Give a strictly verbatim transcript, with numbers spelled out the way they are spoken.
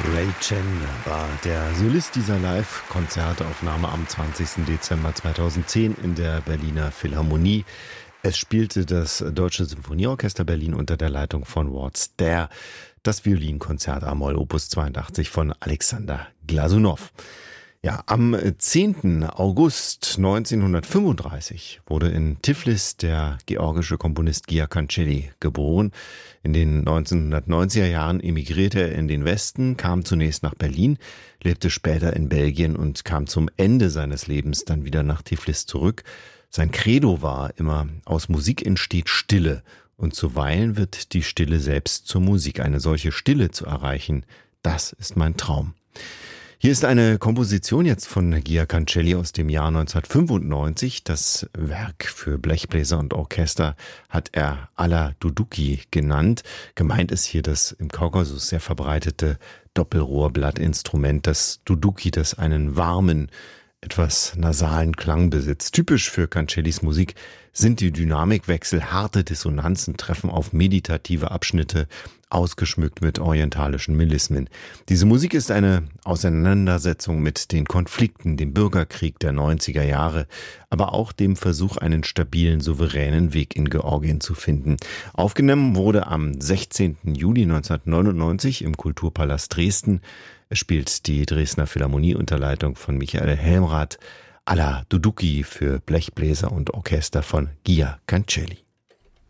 Ray Chen war der Solist dieser Live-Konzertaufnahme am zwanzigsten Dezember zweitausendzehn in der Berliner Philharmonie. Es spielte das Deutsche Symphonieorchester Berlin unter der Leitung von Ward Stair, das Violinkonzert a-Moll Opus zweiundachtzig von Alexander Glasunow. Ja, am zehnten August neunzehnhundertfünfunddreißig wurde in Tiflis der georgische Komponist Gia Cancelli geboren. In den neunzehnhundertneunziger Jahren emigrierte er in den Westen, kam zunächst nach Berlin, lebte später in Belgien und kam zum Ende seines Lebens dann wieder nach Tiflis zurück. Sein Credo war immer: Aus Musik entsteht Stille, und zuweilen wird die Stille selbst zur Musik. Eine solche Stille zu erreichen, das ist mein Traum. Hier ist eine Komposition jetzt von Gia Cancelli aus dem Jahr neunzehnhundertfünfundneunzig. Das Werk für Blechbläser und Orchester hat er Ala Duduki genannt. Gemeint ist hier das im Kaukasus sehr verbreitete Doppelrohrblattinstrument, das Duduki, das einen warmen, etwas nasalen Klang besitzt. Typisch für Cancellis Musik sind die Dynamikwechsel, harte Dissonanzen treffen auf meditative Abschnitte, ausgeschmückt mit orientalischen Melismen. Diese Musik ist eine Auseinandersetzung mit den Konflikten, dem Bürgerkrieg der neunziger Jahre, aber auch dem Versuch, einen stabilen, souveränen Weg in Georgien zu finden. Aufgenommen wurde am sechzehnten Juli neunzehnhundertneunundneunzig im Kulturpalast Dresden. Es spielt die Dresdner Philharmonie unter Leitung von Michael Helmrath. Ala Duduki für Blechbläser und Orchester von Gia Cancelli.